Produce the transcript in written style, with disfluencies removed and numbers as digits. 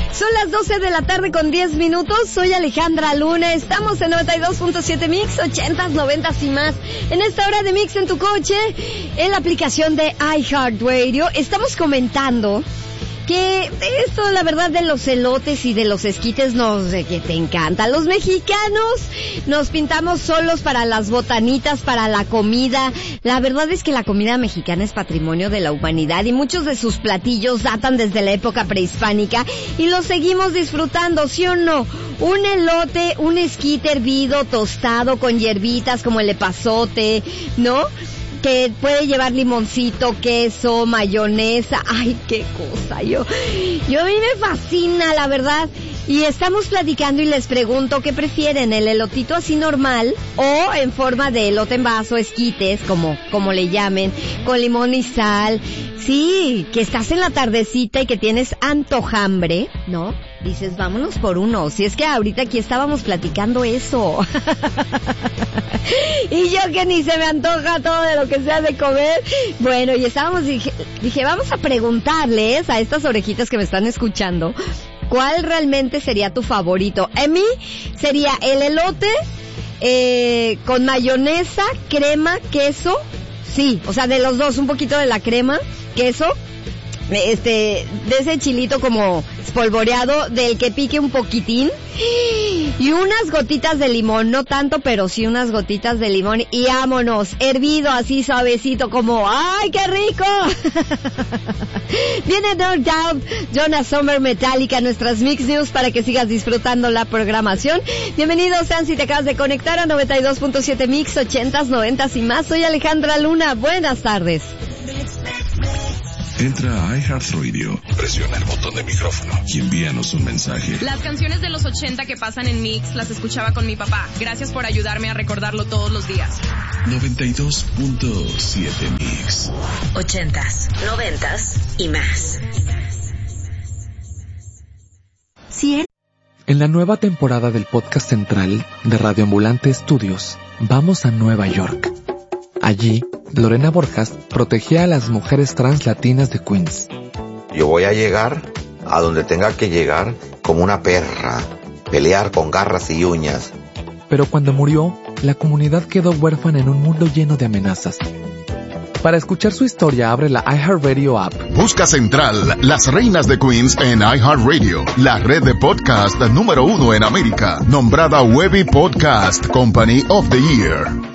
Son las 12 de la tarde con 10 minutos. Soy Alejandra Luna. Estamos en 92.7 Mix, 80s, 90s y más. En esta hora de Mix en tu coche, en la aplicación de iHeartRadio, estamos comentando que esto, la verdad, de los elotes y de los esquites que te encanta. Los mexicanos nos pintamos solos para las botanitas, para la comida. La verdad es que la comida mexicana es patrimonio de la humanidad y muchos de sus platillos datan desde la época prehispánica y los seguimos disfrutando, ¿sí o no? Un elote, un esquite hervido, tostado con hierbitas como el epazote, ¿no? Que puede llevar limoncito, queso, mayonesa. Ay, qué cosa. Yo a mí me fascina, la verdad. Y estamos platicando y les pregunto qué prefieren, el elotito así normal o en forma de elote en vaso, esquites, como le llamen, con limón y sal. Sí, que estás en la tardecita y que tienes antojambre, ¿no? Dices, vámonos por uno. Si es que ahorita aquí estábamos platicando eso. Y yo que ni se me antoja todo de lo que sea de comer. Bueno, y estábamos, dije, vamos a preguntarles a estas orejitas que me están escuchando, ¿cuál realmente sería tu favorito? En mí sería el elote con mayonesa, crema, queso. Sí, o sea, de los dos, un poquito de la crema, queso, de ese chilito como espolvoreado, del que pique un poquitín, y unas gotitas de limón, no tanto, pero sí unas gotitas de limón, y vámonos, hervido así suavecito, como ¡ay, qué rico! Viene No Doubt, Jonas Summer, Metallica, nuestras Mix News, para que sigas disfrutando la programación. Bienvenidos sean si te acabas de conectar a 92.7 Mix, 80s, 90s y más. Soy Alejandra Luna, buenas tardes. Entra a iHeartRadio, presiona el botón de micrófono y envíanos un mensaje. Las canciones de los 80 que pasan en Mix las escuchaba con mi papá. Gracias por ayudarme a recordarlo todos los días. 92.7 Mix. 80s, 90s y más. En la nueva temporada del podcast central de Radio Ambulante Estudios, vamos a Nueva York. Allí, Lorena Borjas protegía a las mujeres trans latinas de Queens. Yo voy a llegar a donde tenga que llegar como una perra, pelear con garras y uñas. Pero cuando murió, la comunidad quedó huérfana en un mundo lleno de amenazas. Para escuchar su historia, abre la iHeartRadio app. Busca Central, las reinas de Queens en iHeartRadio, la red de podcast número 1 en América, nombrada Webby Podcast Company of the Year.